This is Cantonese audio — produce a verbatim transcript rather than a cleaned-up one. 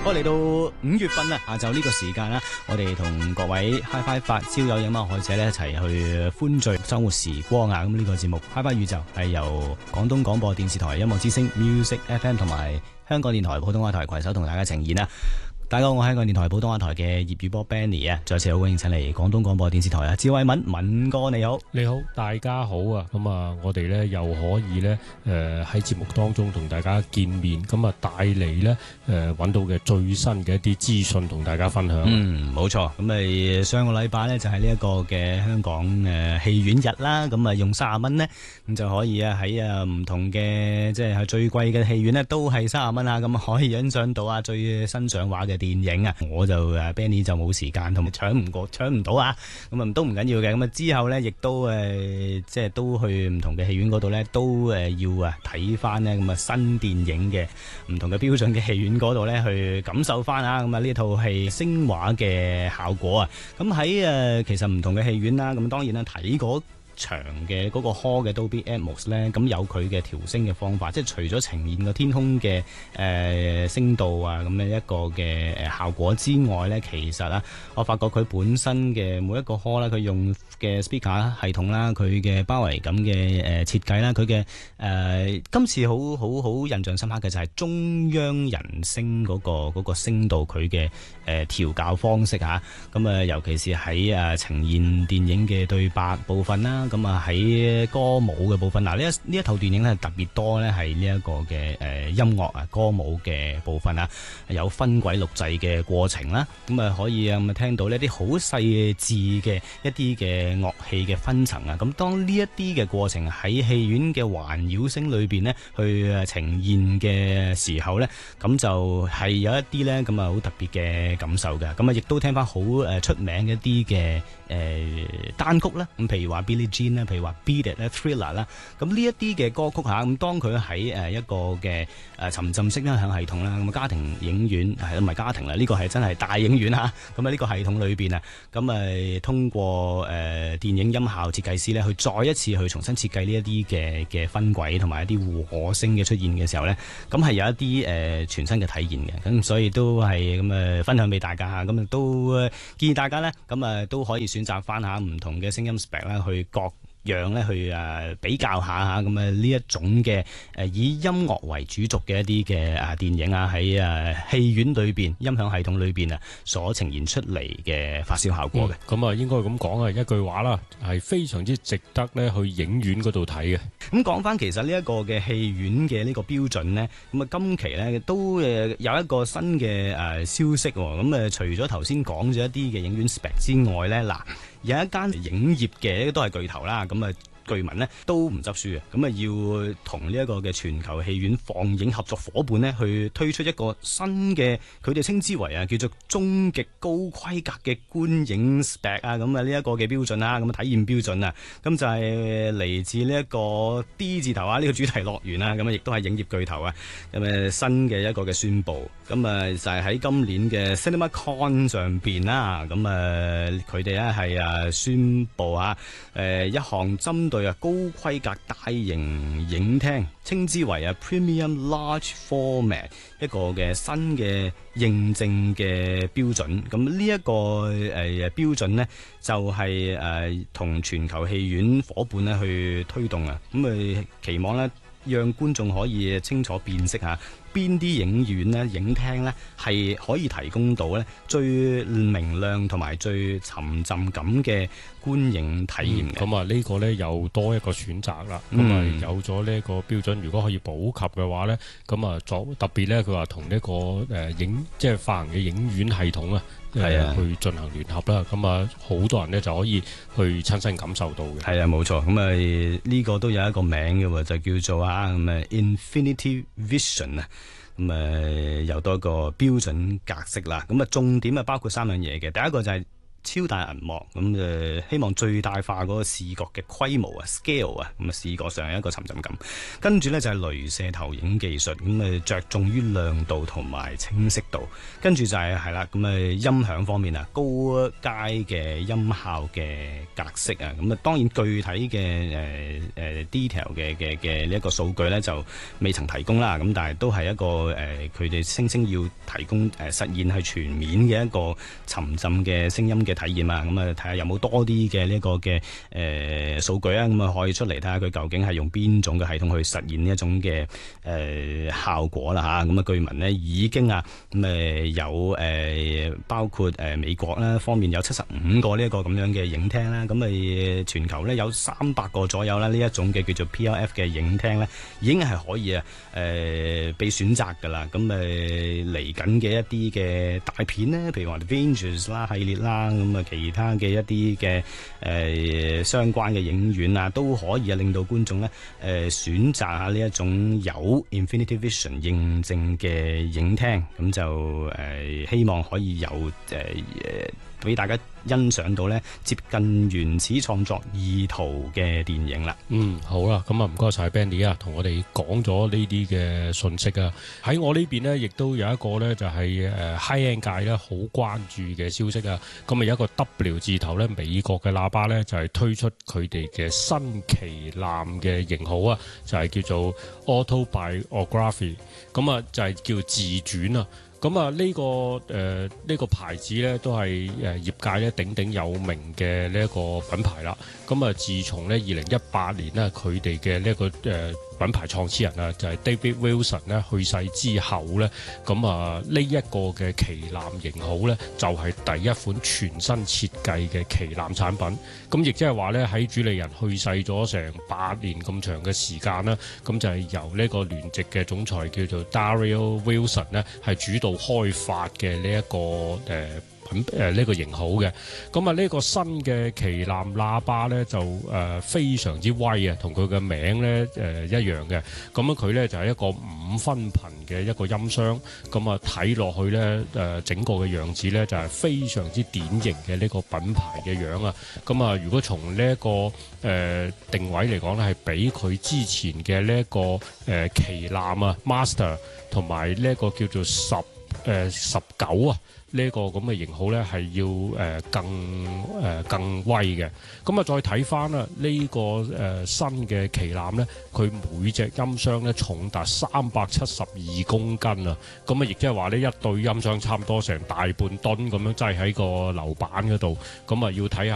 我嚟到五月份啦，下晝呢個時間啦，我哋同各位 Hi-Fi 發燒友有乜愛者咧一齊去歡聚周末時光啊！咁呢個節目 Hi-Fi 宇宙係由廣東廣播電視台音樂之聲 Music F M 同埋香港電台普通話台攜手同大家呈現啦。大家好，我係香港電台普通話台嘅葉宇波 Benny 啊，再次好歡迎請嚟廣東廣播電視台啊，趙偉敏敏哥你好， 你好，大家好啊！咁啊，我哋咧又可以咧誒喺節目當中同大家見面，咁啊帶嚟咧誒揾到嘅最新嘅一啲資訊同大家分享。 嗯，冇錯。咁啊，上個禮拜咧就係呢一個嘅香港誒戲院日啦，咁啊用三十蚊咧，咁就可以啊喺啊唔同嘅即係最貴嘅戲院咧都係三十蚊啊，咁可以欣賞到啊最新上畫嘅電影啊，我就誒 Benny 就冇時間同埋搶唔過搶唔到啊，咁啊都唔緊要嘅，咁啊之後咧亦都誒即係都去唔同嘅戲院嗰度咧都誒要啊睇翻咧咁啊新電影嘅唔同嘅標準嘅戲院嗰度咧去感受翻啊，咁啊呢套戲聲畫嘅效果啊，咁喺誒其實唔同嘅戲院啦，咁當然啦睇過長嘅嗰個 hall 嘅 Dolby Atmos 咧，咁有佢嘅調聲嘅方法，即係除咗呈現個天空嘅誒、呃、聲度啊咁嘅一個嘅誒效果之外咧，其實啊，我發覺佢本身嘅每一個 hall 啦，佢用嘅 speaker 系統啦，佢嘅包圍感嘅誒設計啦，佢嘅誒今次好好好印象深刻嘅就係中央人聲嗰、嗰個嗰個聲度，佢嘅誒調校方式嚇，咁啊尤其是喺誒呈現電影嘅對白部分啦。咁啊喺歌舞嘅部分，嗱呢一呢一套電影咧特別多咧係呢一個嘅誒音樂啊歌舞嘅部分啊，有分軌錄製嘅過程啦，咁啊可以啊咁啊聽到呢啲好細緻嘅一啲嘅樂器嘅分層啊，咁當呢一啲嘅過程喺戲院嘅環繞聲裏邊咧去誒呈現嘅時候咧，咁就係有一啲咧咁啊好特別嘅感受嘅，咁啊亦都聽翻好誒出名嘅一啲嘅誒單曲啦，咁譬如話 Billie Jean 啦，譬如話 Beat It 咧 Thriller 啦，咁呢一啲嘅歌曲嚇，咁當佢喺誒一個嘅誒沉浸式音響系統啦，咁家庭影院係唔係家庭啦？呢個係真係大影院嚇，咁啊呢個系統裏邊啊，咁啊通過誒電影音效設計師咧，去再一次去重新設計呢一啲嘅嘅分軌同埋一啲護可聲嘅出現嘅時候咧，咁係有一啲誒全新嘅體驗嘅，咁所以都係咁誒分享俾大家嚇，咁啊都建議大家咧，咁啊都可以選擇翻下唔同嘅聲音 spec 啦，去各樣咧去誒比較下嚇，咁啊呢一種嘅誒以音樂為主軸嘅一啲嘅誒電影啊，喺誒戲院裏邊音響系統裏邊啊所呈現出嚟嘅發燒效果嘅。 咁啊、嗯、應該咁講啊，一句話啦，係非常之值得咧去影院嗰度睇嘅。 咁講翻其實呢一個嘅戲院嘅呢個標準呢，咁啊今期呢都誒有一個新嘅誒消息喎。咁誒除咗頭先講咗一啲嘅影院 spec 之外呢，嗱有一間影業嘅都係巨頭啦，咁啊據聞呢都唔執輸嘅，咁啊要同呢一個嘅全球戲院放映合作伙伴呢去推出一個新嘅，佢哋稱之為啊叫做終極高規格嘅觀影 spec 啊，咁啊呢一個嘅標準啦，咁啊體驗標準啊，咁就係嚟自呢一個 D 字頭啊，呢個主題樂園啊，咁啊亦都係影業巨頭啊，咁啊新嘅一個嘅宣佈，咁啊就係喺今年嘅 CinemaCon 上邊啦，咁啊佢哋咧係啊宣佈啊誒一項針對對啊，高規格大型影廳，稱之為啊 Premium Large Format 一個嘅新嘅認證嘅標準。咁呢一個誒、呃、標準呢，就係誒同全球戲院伙伴咧去推動啊。咁啊期望呢，讓觀眾可以清楚辨識下邊啲影院咧、影廳咧係可以提供到咧最明亮同埋最沉浸感嘅觀影體驗嘅。 咁啊、嗯，呢個咧又多一個選擇啦。咁啊、嗯，有咗呢個標準，如果可以普及嘅話咧，咁啊，作特別咧，佢話同呢個誒影即係發行嘅影院系統啊。係啊，去進行聯合啦，咁啊，好多人咧就可以去親身感受到嘅。係啊， 冇錯，咁啊呢個都有一個名嘅喎，就叫做啊咁啊 Infinity Vision 啊，咁啊又多一個標準格式啦。咁啊重點啊包括三樣嘢嘅，第一個就係超大銀幕，咁誒、呃、希望最大化嗰個視覺嘅規模啊 scale 啊，咁啊視覺上有一個沉浸感。跟住呢，就係鐳射投影技術，咁誒着重於亮度同埋清晰度。跟住就係係啦，咁誒音響方面啊，高階嘅音效嘅格式啊，咁啊當然具體嘅誒誒 detail 嘅嘅嘅呢一個數據呢，就未曾提供啦。咁但係都係一個誒佢哋聲稱要提供誒、呃、實現係全面嘅一個沉浸嘅聲音嘅體驗啊。咁啊睇下有冇多啲嘅呢一個嘅誒數據啊，咁啊可以出嚟睇下佢究竟係用邊種嘅系統去實現呢一種嘅誒、呃、效果啦嚇。咁啊據聞呢已經啊咁誒有誒、呃、包括誒、呃、美國啦方面有七十五個呢一個咁樣嘅影廳啦，咁啊全球呢有三百個左右啦，呢一種嘅叫做 P L F 嘅影廳呢已經係可以啊誒、呃、被選擇㗎啦。咁誒嚟緊嘅一啲嘅大片呢，譬如話 Avengers 啦系列啦，咁啊其他嘅一啲嘅誒相關嘅影院啊，都可以啊令到觀眾呢誒、呃、選擇下呢一種有 Infinity Vision 認證嘅影廳，咁就誒、呃、希望可以有誒誒俾大家欣賞到呢接近原始創作意圖嘅電影啦。 嗯，好啦，咁啊唔該晒 Benny 啊，同我哋講咗呢啲嘅信息啊。喺我呢邊呢，亦都有一個呢，就係誒 high end 界呢好關注嘅消息啊。咁啊有一個 W 字頭呢，美國嘅喇叭呢，就係推出佢哋嘅新旗艦嘅型號啊，就係叫做 Autobiography， 咁啊就係叫自傳啊。咁啊呢個誒呢、呃這個牌子咧都係誒、呃、業界咧鼎鼎有名嘅呢一個品牌啦。咁啊自從咧二零一八年咧佢哋嘅呢一個誒、呃、品牌創始人啊就係、是、David Wilson 咧去世之後咧，咁啊呢一個嘅旗艦型號咧就係、是、第一款全新設計嘅旗艦產品。咁亦即係話咧喺主理人去世咗成八年咁長嘅時間啦，咁就係由呢個聯席嘅總裁叫做 Daryl Wilson 咧係主導開發嘅呢一個誒品誒呢個型號嘅。咁啊呢個新嘅旗艦喇叭咧就誒、呃、非常之威啊，同佢嘅名咧誒、呃、一樣嘅。咁樣佢咧就係、是、一個五分頻嘅一個音箱。咁啊睇落去咧誒、呃、整個嘅樣子咧就係、是、非常之典型嘅呢個品牌嘅樣啊。咁啊如果從呢一個誒、呃、定位嚟講咧，係比佢之前嘅呢一個誒、呃、旗艦啊 Master 同埋呢一個叫做十誒十九啊。呢、這、一個咁嘅型號呢係要誒、呃、更誒、呃、更威嘅。咁啊再睇翻啦，呢、這個誒、呃、新嘅旗艦呢，佢每隻音箱呢重達三百七十二公斤啊！咁啊亦即係話呢一對音箱差唔多成大半噸咁樣擠喺個樓板嗰度。咁啊要睇下。